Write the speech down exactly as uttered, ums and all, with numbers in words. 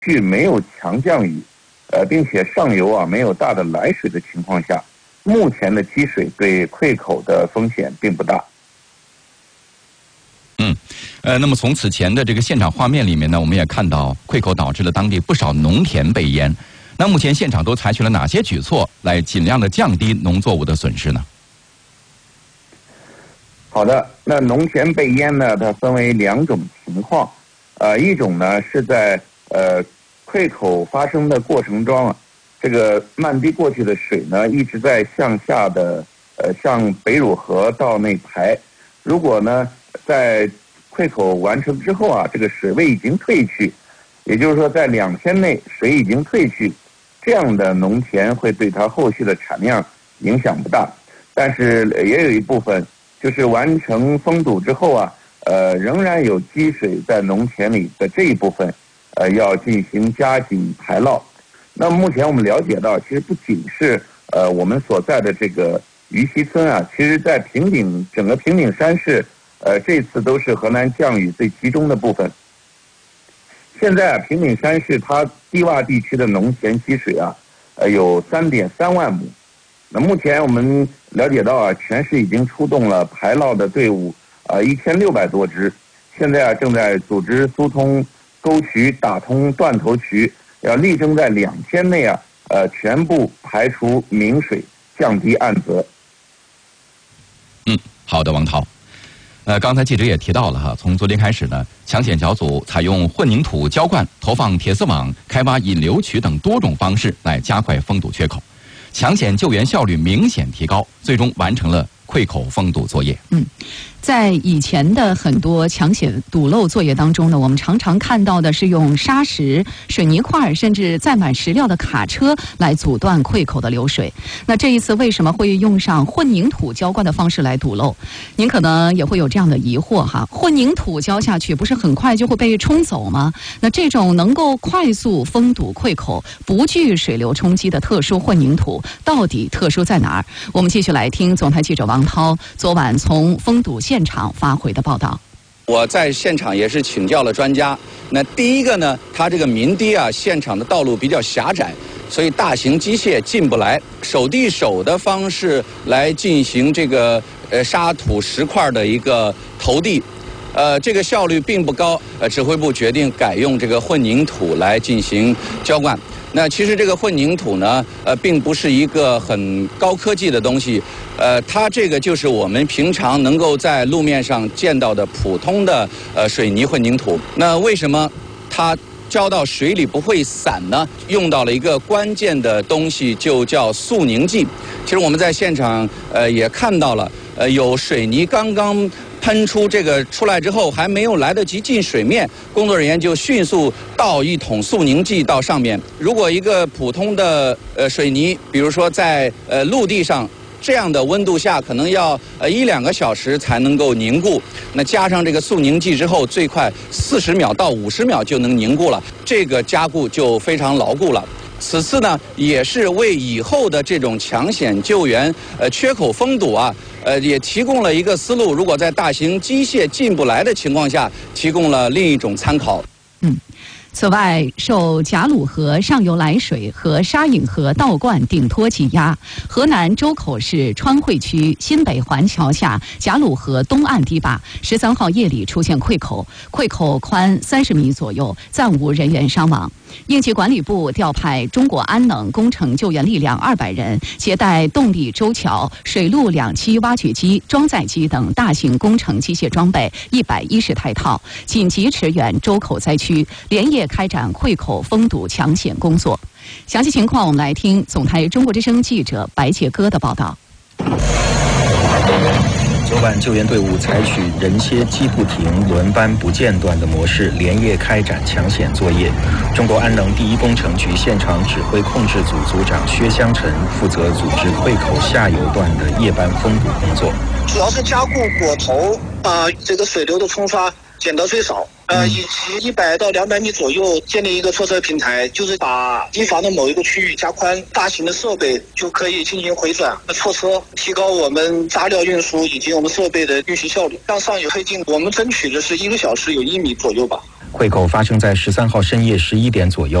续没有强降雨，呃，并且上游啊没有大的来水的情况下，目前的积水对溃口的风险并不大。 嗯，呃，那么从此前的这个现场画面里面呢，我们也看到溃口导致了当地不少农田被淹。那目前现场都采取了哪些举措来尽量的降低农作物的损失呢？ 好的，那农田被淹呢，它分为两种情况，呃，一种呢是在呃溃口发生的过程中啊，这个漫滴过去的水呢一直在向下的呃向北汝河道内排，如果呢在溃口完成之后啊，这个水位已经退去，也就是说在两天内水已经退去，这样的农田会对它后续的产量影响不大，但是也有一部分。就是完成封堵之后啊，呃，仍然有积水在农田里的这一部分，呃，要进行加紧排涝。那目前我们了解到，其实不仅是呃我们所在的这个鱼溪村啊，其实在平顶整个平顶山市，呃，这次都是河南降雨最集中的部分。现在啊，平顶山市它低洼地区的农田积水啊，呃，有三点三万亩。那目前我们了解到啊，全市已经出动了排涝的队伍啊，一千六百多支，现在啊正在组织疏通沟渠、打通断头渠，要力争在两天内啊，呃，全部排除明水，降低暗泽。 嗯，好的，王涛。呃，刚才记者也提到了哈，从昨天开始呢，抢险小组采用混凝土浇灌、投放铁丝网、开挖引流渠等多种方式来加快封堵缺口。抢险救援效率明显提高，最终完成了溃口封堵作业。 嗯，在以前的很多抢险堵漏作业当中呢，我们常常看到的是用沙石、水泥块，甚至载满石料的卡车来阻断溃口的流水。那这一次为什么会用上混凝土浇灌的方式来堵漏？您可能也会有这样的疑惑哈，混凝土浇下去不是很快就会被冲走吗？那这种能够快速封堵溃口、不惧水流冲击的特殊混凝土，到底特殊在哪儿？我们继续来听总台记者王涛昨晚从封堵现场发回的报道。 我在现场也是请教了专家。那第一个呢，它这个民堤啊，现场的道路比较狭窄，所以大型机械进不来，手递手的方式来进行这个呃沙土石块的一个投递。呃，这个效率并不高。呃，指挥部决定改用这个混凝土来进行浇灌。那其实这个混凝土呢，呃，并不是一个很高科技的东西，呃，它这个就是我们平常能够在路面上见到的普通的呃水泥混凝土。那为什么它浇到水里不会散呢？用到了一个关键的东西，就叫速凝剂。其实我们在现场呃也看到了，呃，有水泥刚刚喷出这个出来之后，还没有来得及进水面，工作人员就迅速倒一桶速凝剂到上面。如果一个普通的呃水泥，比如说在呃陆地上这样的温度下，可能要呃一两个小时才能够凝固。那加上这个速凝剂之后，最快四十秒到五十秒就能凝固了，这个加固就非常牢固了。此次呢，也是为以后的这种抢险救援、呃缺口封堵啊，呃也提供了一个思路。如果在大型机械进不来的情况下，提供了另一种参考。 嗯。此外，受贾鲁河上游来水和沙引河倒灌顶托挤压，河南周口市川汇区新北环桥下贾鲁河东岸堤坝十三号夜里出现溃口，溃口宽三十米左右，暂无人员伤亡。应急管理部调派中国安能工程救援力量二百人，携带动力周桥、水陆两栖挖掘机、装载机等大型工程机械装备一百一十台套，紧急驰援周口灾区，连夜开展溃口封堵抢险工作。详细情况，我们来听总台中国之声记者白杰哥的报道。 昨晚救援队伍采取人歇机不停、轮班不间断的模式，连夜开展抢险作业。中国安能第一工程局现场指挥控制组组长薛湘晨负责组织溃口下游段的夜班封堵工作。 主要是加固果头，啊、呃，这个水流的冲刷减得最少。呃，以及一百到两百米左右建立一个测测平台，就是把堤防的某一个区域加宽，大型的设备就可以进行回转、错车，提高我们渣料运输以及我们设备的运行效率。向上游推进，我们争取的是一个小时有一米左右吧。 会口发生在十三号深夜十一点左右。